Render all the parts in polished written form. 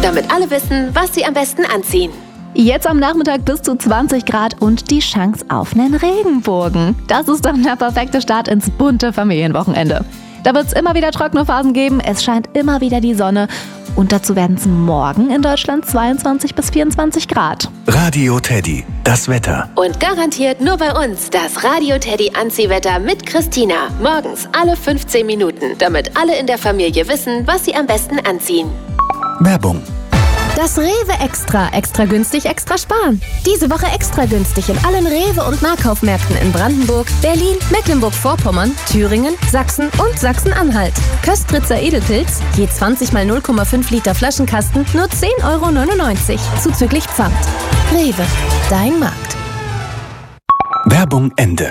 damit alle wissen, was sie am besten anziehen. Jetzt am Nachmittag bis zu 20 Grad und die Chance auf einen Regenbogen. Das ist dann der perfekte Start ins bunte Familienwochenende. Da wird es immer wieder trockene Phasen geben, es scheint immer wieder die Sonne und dazu werden es morgen in Deutschland 22 bis 24 Grad. Radio Teddy, das Wetter. Und garantiert nur bei uns das Radio Teddy Anziehwetter mit Christina. Morgens alle 15 Minuten, damit alle in der Familie wissen, was sie am besten anziehen. Werbung. Das Rewe Extra. Extra günstig, extra sparen. Diese Woche extra günstig in allen Rewe- und Nahkaufmärkten in Brandenburg, Berlin, Mecklenburg-Vorpommern, Thüringen, Sachsen und Sachsen-Anhalt. Köstritzer Edelpilz, je 20 mal 0,5 Liter Flaschenkasten, nur 10,99 € zuzüglich Pfand. Rewe, dein Markt. Werbung Ende.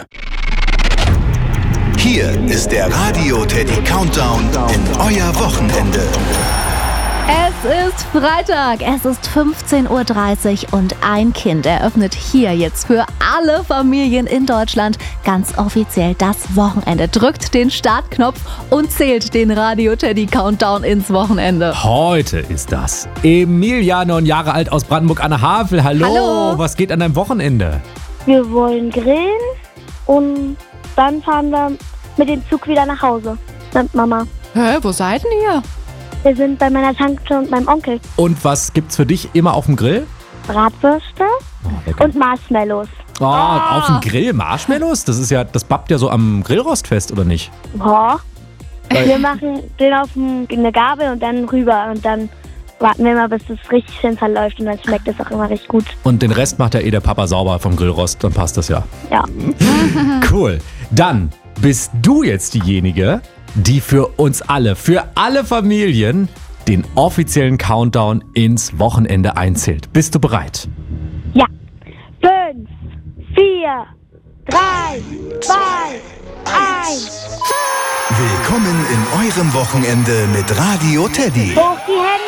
Hier ist der Radio Teddy Countdown in euer Wochenende. Es ist Freitag, es ist 15:30 Uhr und ein Kind eröffnet hier jetzt für alle Familien in Deutschland ganz offiziell das Wochenende. Drückt den Startknopf und zählt den Radio Teddy Countdown ins Wochenende. Heute ist das. Emilia, 9 Jahre alt aus Brandenburg an der Havel. Hallo. Hallo. Was geht an deinem Wochenende? Wir wollen grillen und dann fahren wir mit dem Zug wieder nach Hause mit Mama. Hä, wo seid denn ihr? Wir sind bei meiner Tante und meinem Onkel. Und was gibt's für dich immer auf dem Grill? Bratwürste und Marshmallows. Auf dem Grill Marshmallows? Das babbt ja so am Grillrost fest, oder nicht? Ja. Wir machen den auf eine Gabel und dann rüber und dann warten wir mal, bis es richtig schön verläuft und dann schmeckt es auch immer richtig gut. Und den Rest macht ja der Papa sauber vom Grillrost, dann passt das ja. Ja. Cool. Dann bist du jetzt diejenige, die für uns alle, für alle Familien, den offiziellen Countdown ins Wochenende einzählt. Bist du bereit? Ja. 5, 4, 3, 2, 1. Willkommen in eurem Wochenende mit Radio Teddy. Hoch die Hände!